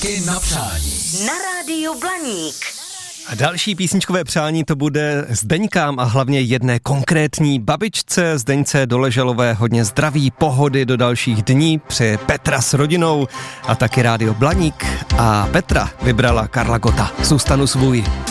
Písničky na přání. Na rádiu Blaník. A další písničkové přání to bude Zdeňkám a hlavně jedné konkrétní babičce. Zdeňce Doležalové hodně zdraví, pohody do dalších dní, přeje Petra s rodinou a taky rádio Blaník. A Petra vybrala Karla Gotta, Zůstanu svůj.